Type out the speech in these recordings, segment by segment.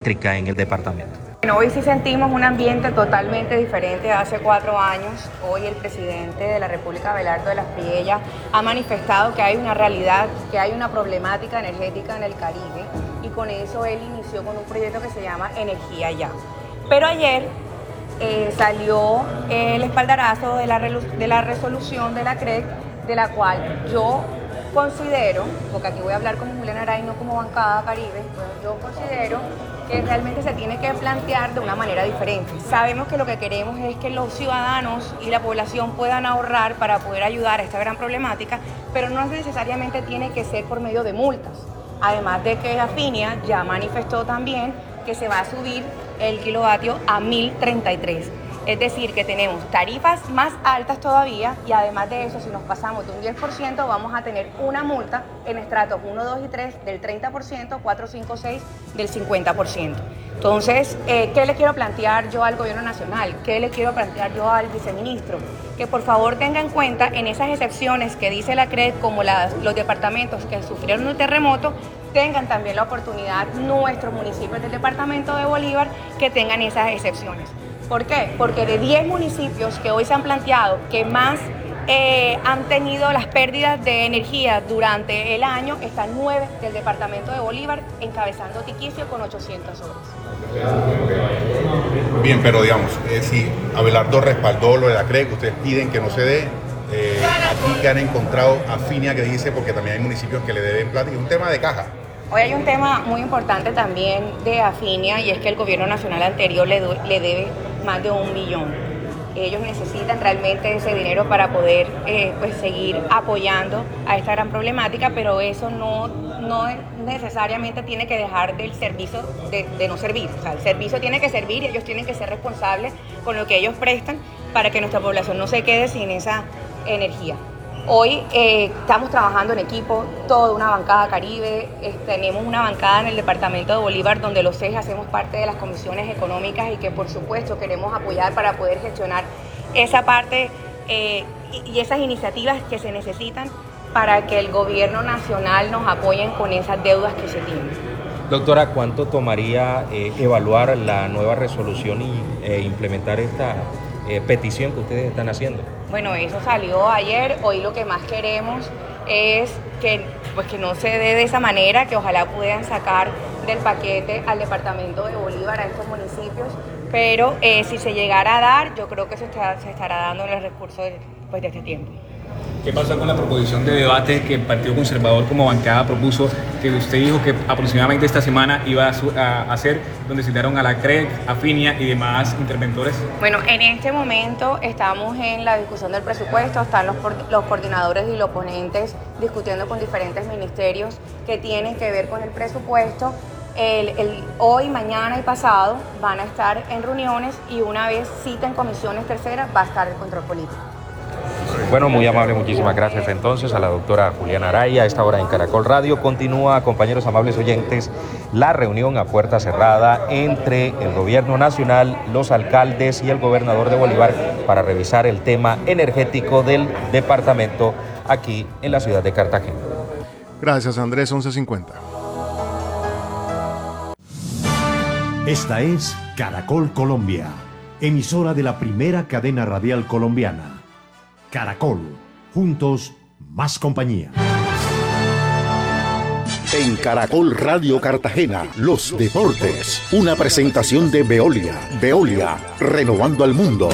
eléctrica en el departamento. Bueno, hoy sí sentimos un ambiente totalmente diferente a hace 4 años. Hoy el presidente de la República, Abelardo de las Priella, ha manifestado que hay una realidad, que hay una problemática energética en el Caribe, y con eso él inició con un proyecto que se llama Energía Ya. Pero ayer salió el espaldarazo de la resolución de la CREC, de la cual yo considero, porque aquí voy a hablar como Juliana Aray, no como bancada Caribe, pues yo considero que realmente se tiene que plantear de una manera diferente. Sabemos que lo que queremos es que los ciudadanos y la población puedan ahorrar para poder ayudar a esta gran problemática, pero no necesariamente tiene que ser por medio de multas. Además de que Afinia ya manifestó también que se va a subir el kilovatio a 1033. Es decir, que tenemos tarifas más altas todavía, y además de eso, si nos pasamos de un 10%, vamos a tener una multa en estratos 1, 2 y 3 del 30%, 4, 5, 6 del 50%. Entonces, ¿qué le quiero plantear yo al gobierno nacional? ¿Qué le quiero plantear yo al viceministro? Que por favor tenga en cuenta en esas excepciones que dice la CREC, como los departamentos que sufrieron un terremoto, tengan también la oportunidad nuestros municipios del departamento de Bolívar que tengan esas excepciones. ¿Por qué? Porque de 10 municipios que hoy se han planteado que más han tenido las pérdidas de energía durante el año, están 9 del departamento de Bolívar, encabezando Tiquicio con 800 horas. Bien, pero digamos, si Abelardo respaldó lo de la CREC, ustedes piden que no se dé, aquí que han encontrado Afinia que dice, porque también hay municipios que le deben plata, y un tema de caja. Hoy hay un tema muy importante también de Afinia, y es que el gobierno nacional anterior le debe más de 1 billón. Ellos necesitan realmente ese dinero para poder seguir apoyando a esta gran problemática, pero eso no necesariamente tiene que dejar del servicio de no servir. O sea, el servicio tiene que servir y ellos tienen que ser responsables con lo que ellos prestan para que nuestra población no se quede sin esa energía. Hoy estamos trabajando en equipo, toda una bancada Caribe, tenemos una bancada en el departamento de Bolívar donde los 6 hacemos parte de las comisiones económicas, y que por supuesto queremos apoyar para poder gestionar esa parte y esas iniciativas que se necesitan para que el gobierno nacional nos apoye con esas deudas que se tienen. Doctora, ¿cuánto tomaría evaluar la nueva resolución y implementar esta petición que ustedes están haciendo? Bueno, eso salió ayer. Hoy lo que más queremos es que no se dé de esa manera, que ojalá puedan sacar del paquete al departamento de Bolívar, a estos municipios, pero si se llegara a dar, yo creo que se estará dando en el recurso de este tiempo. ¿Qué pasó con la proposición de debate que el Partido Conservador como bancada propuso, que usted dijo que aproximadamente esta semana iba a hacer, donde citaron a la CREC, Afinia y demás interventores? Bueno, en este momento estamos en la discusión del presupuesto, están los coordinadores y los ponentes discutiendo con diferentes ministerios que tienen que ver con el presupuesto. Hoy, mañana y pasado van a estar en reuniones, y una vez citen comisiones terceras va a estar el control político. Bueno, muy amable, muchísimas gracias entonces a la doctora Juliana Aray. A esta hora en Caracol Radio continúa, compañeros amables oyentes, la reunión a puerta cerrada entre el gobierno nacional, los alcaldes y el gobernador de Bolívar para revisar el tema energético del departamento aquí en la ciudad de Cartagena. Gracias, Andrés. 11:50. Esta es Caracol Colombia, emisora de la primera cadena radial colombiana. Caracol, juntos, más compañía. En Caracol Radio Cartagena, los deportes. Una presentación de Veolia. Veolia, renovando al mundo.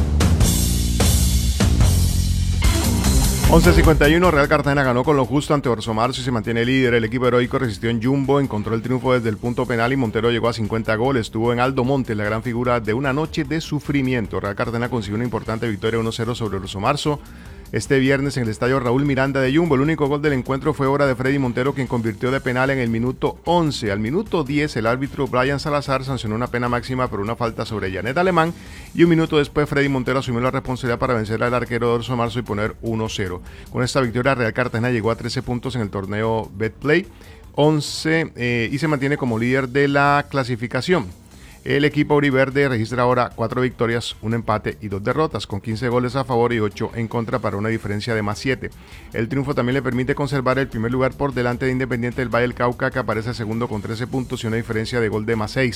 11:51, Real Cartagena ganó con lo justo ante Orso Marzo y se mantiene líder. El equipo heroico resistió en Jumbo, encontró el triunfo desde el punto penal y Montero llegó a 50 goles. Estuvo en Aldo Montes, la gran figura de una noche de sufrimiento. Real Cartagena consiguió una importante victoria 1-0 sobre Orso Marzo este viernes en el estadio Raúl Miranda de Jumbo. El único gol del encuentro fue obra de Freddy Montero, quien convirtió de penal en el minuto 11. Al minuto 10, el árbitro Brian Salazar sancionó una pena máxima por una falta sobre Janet Alemán, y un minuto después Freddy Montero asumió la responsabilidad para vencer al arquero de Orso Marzo y poner 1-0. Con esta victoria, Real Cartagena llegó a 13 puntos en el torneo Betplay 11 y se mantiene como líder de la clasificación. El equipo auriverde registra ahora 4 victorias, 1 empate y 2 derrotas, con 15 goles a favor y 8 en contra para una diferencia de más 7. El triunfo también le permite conservar el primer lugar por delante de Independiente del Valle del Cauca, que aparece segundo con 13 puntos y una diferencia de gol de más 6.